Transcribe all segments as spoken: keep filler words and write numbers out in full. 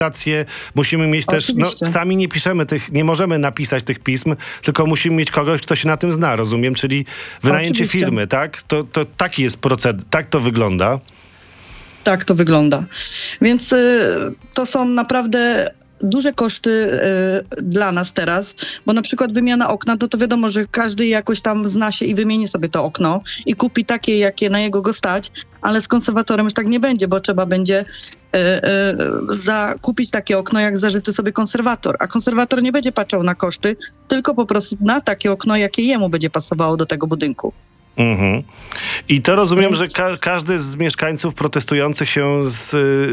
musimy mieć też, no sami nie piszemy tych, nie możemy napisać tych pism, tylko musimy mieć kogoś, kto się na tym zna, rozumiem, czyli wynajęcie Oczywiście. firmy, tak? To, to taki jest proceder, tak to wygląda. Tak to wygląda. Więc y, to są naprawdę duże koszty y, dla nas teraz, bo na przykład wymiana okna, to to wiadomo, że każdy jakoś tam zna się i wymieni sobie to okno i kupi takie, jakie na jego go stać, ale z konserwatorem już tak nie będzie, bo trzeba będzie y, y, zakupić takie okno, jak zażyczy sobie konserwator, a konserwator nie będzie patrzał na koszty, tylko po prostu na takie okno, jakie jemu będzie pasowało do tego budynku. Mhm. I to rozumiem, że ka- każdy z mieszkańców protestujących się z,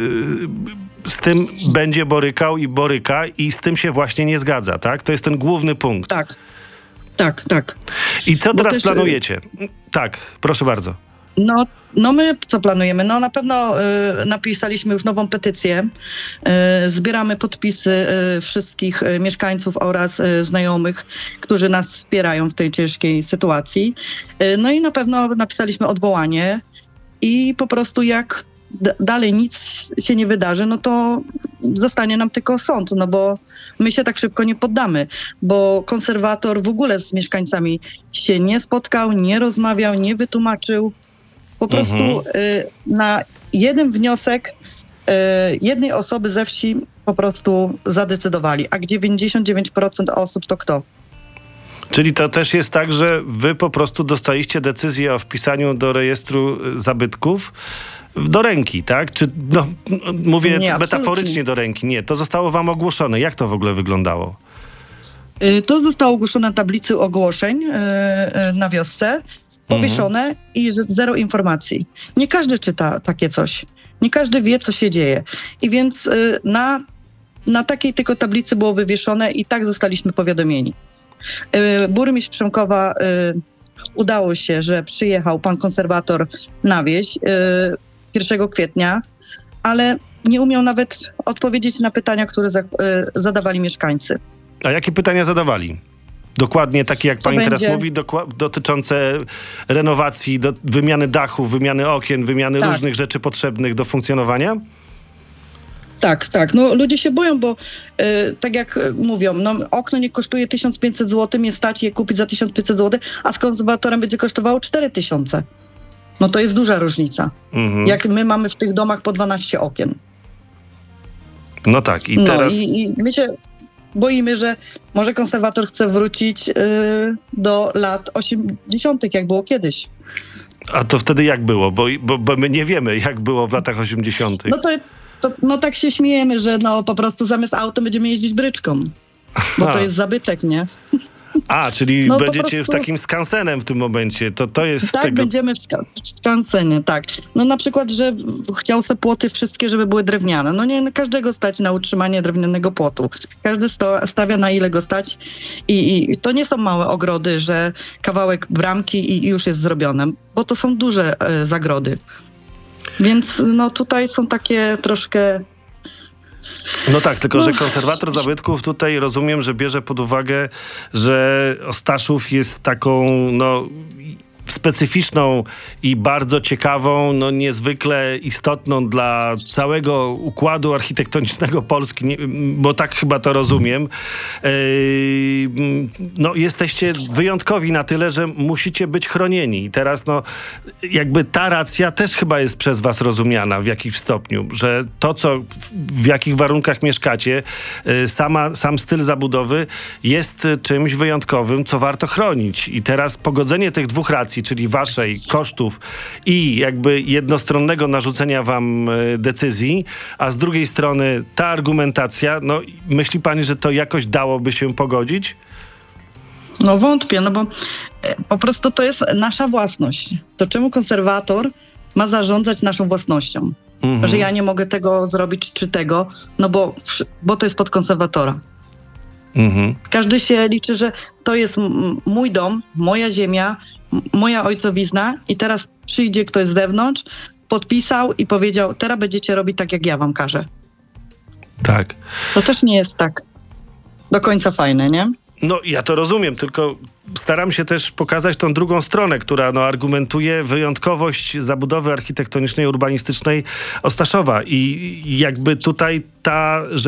z tym będzie borykał i boryka i z tym się właśnie nie zgadza, tak? To jest ten główny punkt. Tak, tak, tak. I co Bo teraz też, planujecie? Tak, proszę bardzo. No, no my co planujemy? No na pewno y, napisaliśmy już nową petycję. Y, zbieramy podpisy y, wszystkich y, mieszkańców oraz y, znajomych, którzy nas wspierają w tej ciężkiej sytuacji. Y, no i na pewno napisaliśmy odwołanie i po prostu jak d- dalej nic się nie wydarzy, no to zostanie nam tylko sąd, no bo my się tak szybko nie poddamy, bo konserwator w ogóle z mieszkańcami się nie spotkał, nie rozmawiał, nie wytłumaczył. Po prostu Mhm. y, na jeden wniosek y, jednej osoby ze wsi po prostu zadecydowali, a dziewięćdziesiąt dziewięć procent osób to kto? Czyli to też jest tak, że wy po prostu dostaliście decyzję o wpisaniu do rejestru zabytków do ręki, tak? Czy, no, mówię Nie, metaforycznie do ręki. Nie, to zostało wam ogłoszone. Jak to w ogóle wyglądało? Y, to zostało ogłoszone na tablicy ogłoszeń y, y, na wiosce, powieszone mhm. i że zero informacji. Nie każdy czyta takie coś. Nie każdy wie, co się dzieje. I więc y, na, na takiej tylko tablicy było wywieszone i tak zostaliśmy powiadomieni. Y, burmistrz Przemkowa y, udało się, że przyjechał pan konserwator na wieś y, pierwszego kwietnia, ale nie umiał nawet odpowiedzieć na pytania, które za, y, zadawali mieszkańcy. A jakie pytania zadawali? Dokładnie takie, jak Co pani będzie? teraz mówi, dokła- dotyczące renowacji, do, wymiany dachów, wymiany okien, wymiany Tak. różnych rzeczy potrzebnych do funkcjonowania? Tak, tak. No ludzie się boją, bo y, tak jak y, mówią, no okno nie kosztuje tysiąc pięćset złotych, nie stać je kupić za tysiąc pięćset złotych, a z konserwatorem będzie kosztowało cztery tysiące. No to jest duża różnica. Mhm. Jak my mamy w tych domach po dwanaście okien. No tak, i No teraz... i, i my się boimy, że może konserwator chce wrócić y, do lat osiemdziesiątych, jak było kiedyś. A to wtedy jak było? Bo, bo, bo my nie wiemy, jak było w latach osiemdziesiątych. No to, to no tak się śmiejemy, że no po prostu zamiast autem będziemy jeździć bryczką. Bo A. to jest zabytek, nie? A, czyli No po będziecie prostu- już takim skansenem w tym momencie. To, to jest Tak, tego... będziemy w ska- w skansenie, tak. No na przykład, że chciał se płoty wszystkie, żeby były drewniane. No nie każdego stać na utrzymanie drewnianego płotu. Każdy sto- stawia na ile go stać i, i to nie są małe ogrody, że kawałek bramki i, i już jest zrobione, bo to są duże e, zagrody. Więc no tutaj są takie troszkę... No tak, tylko że konserwator zabytków tutaj rozumiem, że bierze pod uwagę, że Ostaszów jest taką, no... specyficzną i bardzo ciekawą, no niezwykle istotną dla całego układu architektonicznego Polski, nie, bo tak chyba to rozumiem. Yy, no jesteście wyjątkowi na tyle, że musicie być chronieni. I teraz no jakby ta racja też chyba jest przez was rozumiana w jakimś stopniu, że to, co w jakich warunkach mieszkacie, yy, sama, sam styl zabudowy jest czymś wyjątkowym, co warto chronić. I teraz pogodzenie tych dwóch racji, czyli waszej, kosztów i jakby jednostronnego narzucenia wam e, decyzji, a z drugiej strony ta argumentacja, no myśli pani, że to jakoś dałoby się pogodzić? No wątpię, no bo e, po prostu to jest nasza własność. To czemu konserwator ma zarządzać naszą własnością? Mhm. Że ja nie mogę tego zrobić czy tego, no bo, bo to jest pod konserwatora. Mhm. Każdy się liczy, że to jest m- mój dom, moja ziemia, m- moja ojcowizna i teraz przyjdzie ktoś z zewnątrz, podpisał i powiedział, teraz będziecie robić tak, jak ja wam każę. Tak. To też nie jest tak do końca fajne, nie? No ja to rozumiem, tylko staram się też pokazać tą drugą stronę, która no, argumentuje wyjątkowość zabudowy architektonicznej, urbanistycznej Ostaszowa i jakby tutaj ta